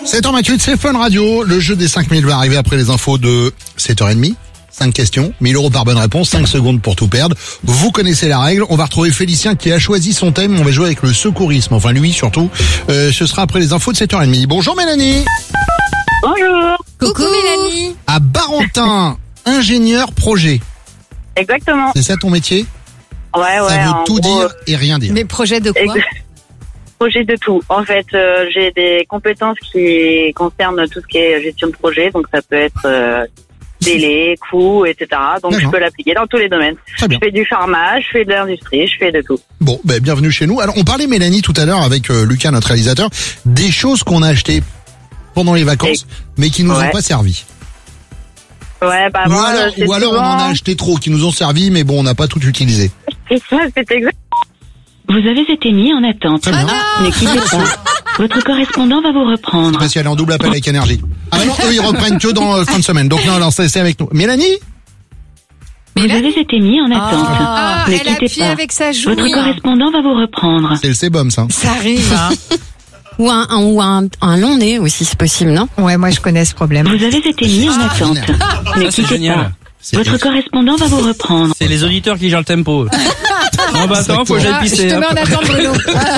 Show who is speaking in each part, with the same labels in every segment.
Speaker 1: 7h28, c'est Fun Radio. Le jeu des 5000 va arriver après les infos de 7h30. 5 questions, 1000 € par bonne réponse, 5 secondes pour tout perdre. Vous connaissez la règle. On va retrouver Félicien qui a choisi son thème. On va jouer avec le secourisme. Enfin, lui surtout. Ce sera après les infos de 7h30. Bonjour Mélanie.
Speaker 2: Bonjour.
Speaker 3: Coucou Mélanie.
Speaker 1: À Barentin, ingénieur projet.
Speaker 2: Exactement.
Speaker 1: C'est ça ton métier?
Speaker 2: Ouais.
Speaker 1: Ça veut
Speaker 2: en
Speaker 1: tout
Speaker 2: gros,
Speaker 1: dire et rien dire.
Speaker 3: Mais projet de quoi?
Speaker 2: Projet de tout. En fait, j'ai des compétences qui concernent tout ce qui est gestion de projet. Donc ça peut être délai, coût, etc. Donc
Speaker 1: D'accord.
Speaker 2: je peux l'appliquer dans tous les domaines.
Speaker 1: Très bien.
Speaker 2: Je fais du pharma, je fais de l'industrie, je fais de tout.
Speaker 1: Bon, bienvenue chez nous. Alors, on parlait Mélanie tout à l'heure avec Lucas, notre réalisateur, des choses qu'on a achetées pendant les vacances, mais qui nous ont pas servi.
Speaker 2: Ouais, bah
Speaker 1: Ou
Speaker 2: moi,
Speaker 1: alors on en a acheté trop, qui nous ont servi, mais bon, on n'a pas tout utilisé.
Speaker 2: C'est ça, c'est exact.
Speaker 4: Vous avez été mis en attente.
Speaker 1: Très bien.
Speaker 4: Ne quittez pas. Votre correspondant va vous reprendre.
Speaker 1: Parce qu'elle est en double appel avec Énergie. Ah bah non, eux ils reprennent que dans fin de semaine. Donc non, c'est avec nous. Mélanie?
Speaker 4: Vous avez été mis en attente. Ne
Speaker 3: elle
Speaker 4: quittez
Speaker 3: appuie
Speaker 4: pas.
Speaker 3: avec sa joue.
Speaker 4: Votre correspondant va vous reprendre.
Speaker 1: C'est le sébum, ça.
Speaker 3: Ça arrive, hein.
Speaker 5: Ou un long nez aussi, c'est possible, non?
Speaker 3: Ouais, moi je connais ce problème.
Speaker 4: Vous avez été mis en attente. Ne
Speaker 6: Ça, c'est
Speaker 4: quittez
Speaker 6: génial.
Speaker 4: pas. Votre correspondant va vous reprendre.
Speaker 6: C'est les auditeurs qui gèrent le tempo. Non, bah attends, faut que j'aille
Speaker 3: Ah, je
Speaker 6: pisser.
Speaker 3: te mets en attente, Bruno.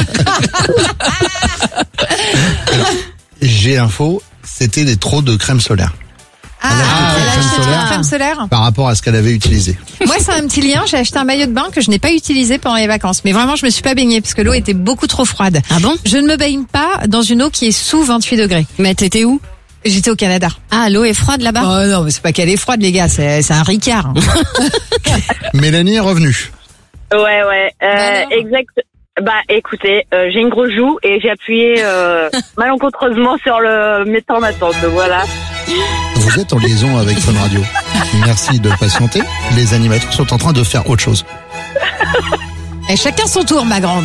Speaker 1: J'ai l'info, c'était des trop de crème solaire.
Speaker 3: Ah,
Speaker 1: Elle a acheté
Speaker 3: elle a
Speaker 1: crème
Speaker 3: acheté
Speaker 1: solaire.
Speaker 3: une crème solaire.
Speaker 1: Par rapport à ce qu'elle avait utilisé.
Speaker 3: Moi, c'est un petit lien. J'ai acheté un maillot de bain que je n'ai pas utilisé pendant les vacances. Mais vraiment, je me suis pas baignée parce que l'eau était beaucoup trop froide.
Speaker 5: Ah bon?
Speaker 3: Je ne me baigne pas dans une eau qui est sous 28 degrés.
Speaker 5: Mais t'étais où?
Speaker 3: J'étais au Canada.
Speaker 5: Ah, l'eau est froide là-bas?
Speaker 3: Oh non, mais c'est pas qu'elle est froide, les gars. C'est un Ricard. hein.
Speaker 1: Mélanie est revenue.
Speaker 2: Ouais.
Speaker 3: alors
Speaker 2: Exact. Bah écoutez, j'ai une grosse joue et j'ai appuyé malencontreusement sur le mettant en attente. Voilà.
Speaker 1: Vous êtes en liaison avec Fun Radio. Merci de patienter. Les animateurs sont en train de faire autre chose.
Speaker 3: Et chacun son tour, ma grande.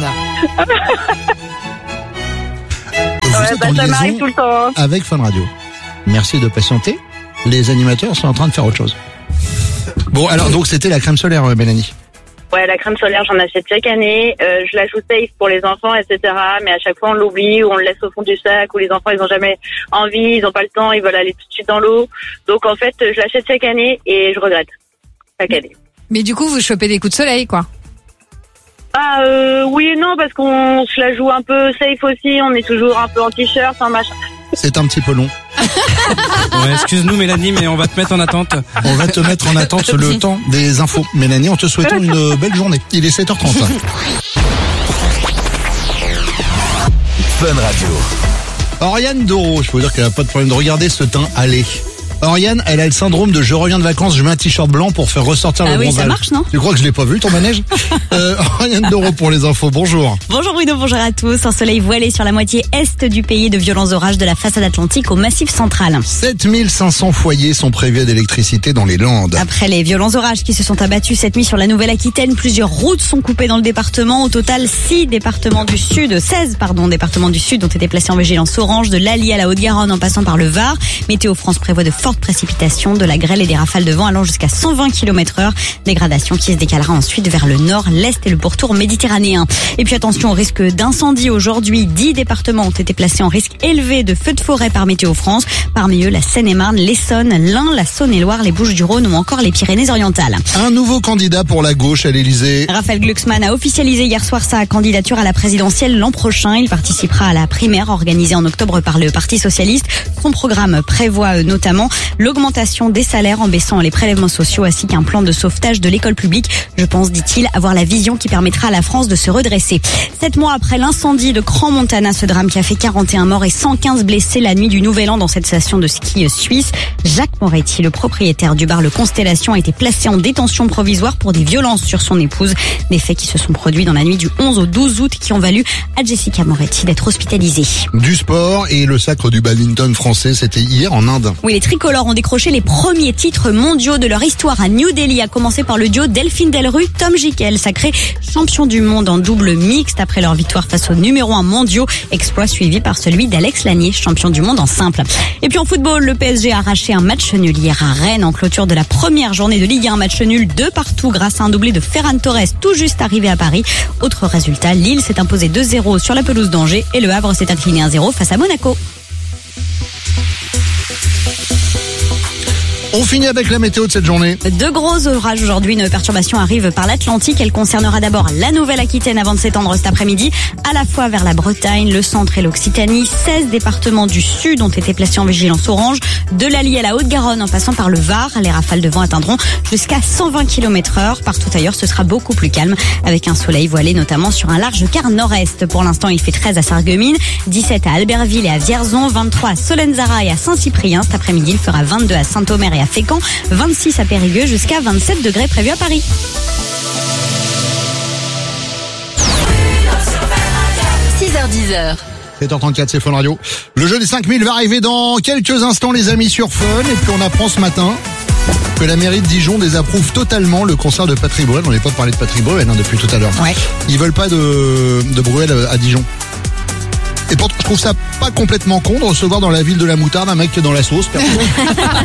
Speaker 1: Vous êtes en
Speaker 2: Ça m'arrive
Speaker 1: liaison
Speaker 2: tout le temps. hein.
Speaker 1: avec Fun Radio. Merci de patienter. Les animateurs sont en train de faire autre chose. Bon, alors donc c'était la crème solaire, Mélanie.
Speaker 2: Ouais, la crème solaire, j'en achète chaque année. Je la joue safe pour les enfants, etc. Mais à chaque fois, on l'oublie ou on le laisse au fond du sac ou les enfants, ils ont jamais envie, ils ont pas le temps, ils veulent aller tout de suite dans l'eau. Donc en fait, je l'achète chaque année et je regrette chaque année.
Speaker 3: Mais du coup, vous chopez des coups de soleil, quoi.
Speaker 2: Ah oui et non, parce qu'on se la joue un peu safe aussi. On est toujours un peu en t-shirt, en machin.
Speaker 1: C'est un petit peu long.
Speaker 6: Ouais, excuse-nous Mélanie, mais on va te mettre en attente.
Speaker 1: On va te mettre en attente le temps des infos. Mélanie, en te souhaitant une belle journée. Il est 7h30.
Speaker 7: Fun Radio.
Speaker 1: Oriane Doro, je peux vous dire qu'elle n'a pas de problème de regarder ce teint aller. Oriane, elle a le syndrome de je reviens de vacances, je mets un t-shirt blanc pour faire ressortir le
Speaker 5: Ah oui,
Speaker 1: bronzage.
Speaker 5: ça marche, non?
Speaker 1: Tu crois que je l'ai pas vu ton manège? Oriane Doro pour les infos, bonjour.
Speaker 8: Bonjour Bruno, bonjour à tous. Un soleil voilé sur la moitié est du pays, de violents orages de la façade atlantique au massif central.
Speaker 1: 7500 foyers sont privés d'électricité dans les Landes.
Speaker 8: Après les violents orages qui se sont abattus cette nuit sur la Nouvelle-Aquitaine, plusieurs routes sont coupées dans le département. Au total, 16 départements du Sud ont été placés en vigilance orange, de l'Allier à la Haute-Garonne en passant par le Var. Météo France prévoit de fortes précipitations, de la grêle et des rafales de vent allant jusqu'à 120 km/h. Dégradation qui se décalera ensuite vers le nord, l'est et le pourtour méditerranéen. Et puis attention au risque d'incendie aujourd'hui. 10 départements ont été placés en risque élevé de feux de forêt par Météo France. Parmi eux, la Seine-et-Marne, l'Essonne, l'Ain, la Saône-et-Loire, les Bouches-du-Rhône ou encore les Pyrénées-Orientales.
Speaker 1: Un nouveau candidat pour la gauche à l'Élysée.
Speaker 8: Raphaël Glucksmann a officialisé hier soir sa candidature à la présidentielle l'an prochain. Il participera à la primaire organisée en octobre par le Parti socialiste. Son programme prévoit notamment l'augmentation des salaires en baissant les prélèvements sociaux ainsi qu'un plan de sauvetage de l'école publique. Je pense, dit-il, avoir la vision qui permettra à la France de se redresser. 7 mois après l'incendie de Crans-Montana, ce drame qui a fait 41 morts et 115 blessés la nuit du Nouvel An dans cette station de ski suisse. Jacques Moretti, le propriétaire du bar Le Constellation, a été placé en détention provisoire pour des violences sur son épouse. Des faits qui se sont produits dans la nuit du 11 au 12 août qui ont valu à Jessica Moretti d'être hospitalisée.
Speaker 1: Du sport et le sacre du badminton français, c'était hier en Inde.
Speaker 8: Oui, les tricolores ont décroché les premiers titres mondiaux de leur histoire à New Delhi, à commencer par le duo Delphine Delru, Tom Gickel, sacré champion du monde en double mixte après leur victoire face au numéro 1 mondiaux, exploit suivi par celui d'Alex Lanier, champion du monde en simple. Et puis en football, le PSG a arraché un match nul hier à Rennes en clôture de la première journée de Ligue 1, match nul 2-2 grâce à un doublé de Ferran Torres tout juste arrivé à Paris. Autre résultat, Lille s'est imposé 2-0 sur la pelouse d'Angers et le Havre s'est incliné 1-0 face à Monaco.
Speaker 1: On finit avec la météo de cette journée.
Speaker 8: De gros orages aujourd'hui, une perturbation arrive par l'Atlantique. Elle concernera d'abord la Nouvelle-Aquitaine avant de s'étendre cet après-midi, à la fois vers la Bretagne, le centre et l'Occitanie. 16 départements du sud ont été placés en vigilance orange, de l'Allier à la Haute-Garonne en passant par le Var. Les rafales de vent atteindront jusqu'à 120 km/h. Partout ailleurs, ce sera beaucoup plus calme, avec un soleil voilé notamment sur un large quart nord-est. Pour l'instant, il fait 13 à Sarreguemines, 17 à Albertville et à Vierzon, 23 à Solenzara et à Saint-Cyprien. Cet après-midi, il fera 22 à Saint-Omer et à Fécamp, 26 à Périgueux, jusqu'à 27 degrés prévus à Paris.
Speaker 5: 6h-10h.
Speaker 1: 7h34, c'est Fun Radio. Le jeu des 5000 va arriver dans quelques instants, les amis, sur Fun. Et puis on apprend ce matin que la mairie de Dijon désapprouve totalement le concert de Patrick Bruel. On n'est pas parlé de Patrick Bruel depuis tout à l'heure.
Speaker 8: Ouais.
Speaker 1: Ils veulent pas de Bruel à Dijon. Et pourtant, je trouve ça pas complètement con de recevoir dans la ville de la moutarde un mec qui est dans la sauce. Perso.